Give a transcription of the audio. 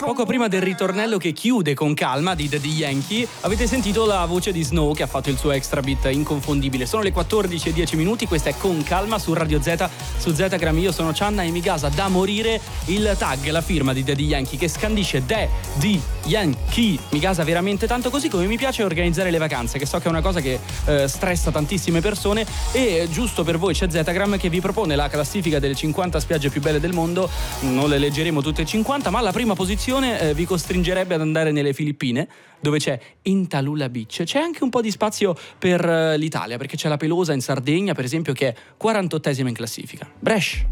Poco prima del ritornello che chiude con calma di Daddy Yankee, avete sentito la voce di Snow che ha fatto il suo extra beat inconfondibile. Sono le 14:10, questa è Con Calma su Radio Z, su Zetagram. Io sono Cianna e mi gasa da morire il tag, la firma di Daddy Yankee che scandisce Daddy Yankee. Mi gasa veramente tanto, così come mi piace organizzare le vacanze, che so che è una cosa che stressa tantissime persone, e giusto per voi c'è Zetagram che vi propone la classifica delle 50 spiagge più belle del mondo. Non le leggeremo tutte e 50, ma la prima posizione vi costringerebbe ad andare nelle Filippine, dove c'è Intalula Beach. C'è anche un po' di spazio per l'Italia, perché c'è la Pelosa in Sardegna, per esempio, che è 48esima in classifica. Brescia.